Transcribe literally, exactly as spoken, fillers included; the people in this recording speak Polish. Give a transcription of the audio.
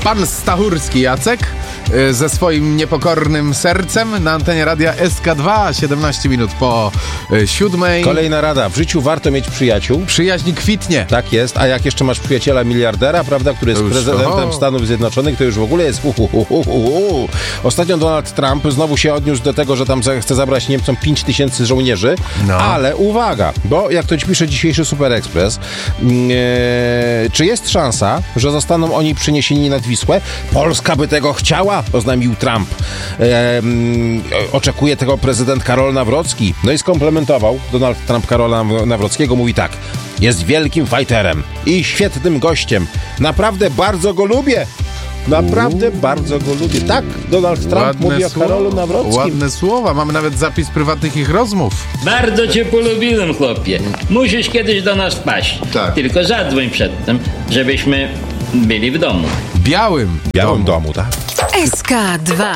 Pan Stachurski Jacek y, ze swoim niepokornym sercem na antenie radia S K dwa, siedemnaście minut po y, siódmej. Kolejna rada. W życiu warto mieć przyjaciół. Przyjaźń kwitnie. Tak jest, a jak jeszcze masz przyjaciela miliardera, prawda, który jest już, prezydentem oho. Stanów Zjednoczonych, to już w ogóle jest hu, hu, hu, hu, hu. Ostatnio Donald Trump znowu się odniósł do tego, że tam za- chce zabrać Niemcom pięć tysięcy żołnierzy, No. ale uwaga, bo jak to ci pisze dzisiejszy Super Express, yy, czy jest szansa, że zostaną oni przeniesieni nad Wisłę? Polska by tego chciała, oznajmił Trump. Yy, yy, oczekuje tego prezydent Karol Nawrocki. No i skomplementował Donald Trump Karola Nawrockiego, mówi tak: jest wielkim fighterem i świetnym gościem. Naprawdę bardzo go lubię. Naprawdę Uuu. bardzo go lubię. Tak, Donald Trump Ładne mówi o słowa, Karolu Nawrockim. Ładne słowa. Mamy nawet zapis prywatnych ich rozmów. Bardzo cię polubiłem, chłopie. Musisz kiedyś do nas wpaść. Tak. Tylko zadzwoń przedtem, żebyśmy byli w domu. Białym. W Białym domu, tak? S K dwa.